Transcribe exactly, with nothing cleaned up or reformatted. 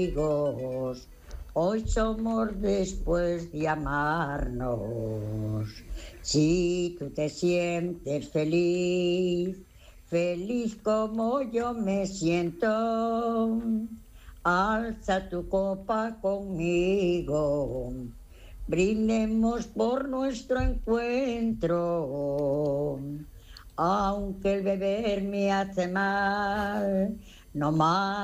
amigos. Hoy somos después de amarnos. Si tú te sientes feliz, feliz como yo me siento, alza tu copa conmigo. Brindemos por nuestro encuentro. Aunque el beber me hace mal, no más.